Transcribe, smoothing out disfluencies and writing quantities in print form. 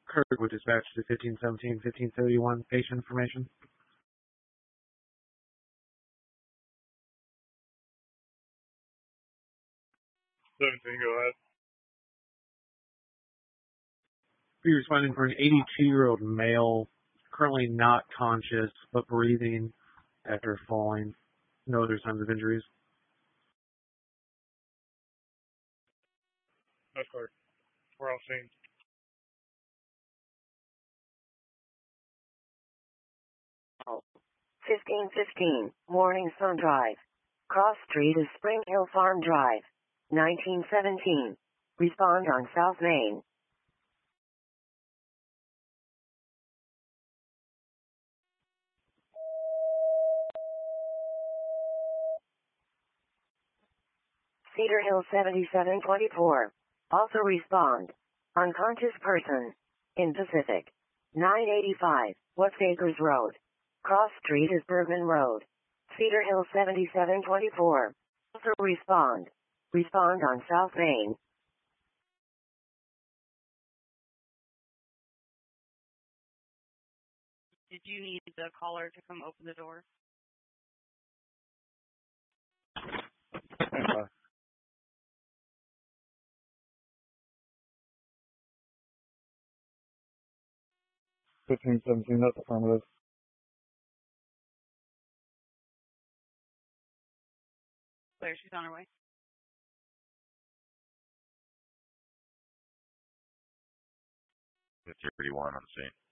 Kirk would dispatch to 1517, 1531, patient information. 17, go ahead. Be responding for an 82-year-old male, currently not conscious, but breathing after falling. No other signs of injuries. That's correct. We're on scene. Oh. 1515, Morning Sun Drive. Cross Street is Spring Hill Farm Drive. 1917. Respond on South Main. Cedar Hill 7724. Also respond. Unconscious person. In Pacific. 985, West Acres Road. Cross Street is Bergman Road. Cedar Hill 7724. Also respond. Respond on South Main. Did you need the caller to come open the door? Okay. 1517, that's affirmative. Claire, she's on her way. 31 on the scene.